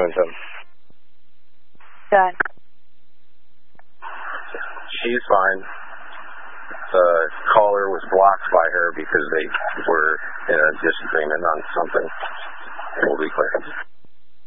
doing something? Done. She's fine. The caller was blocked by her because they were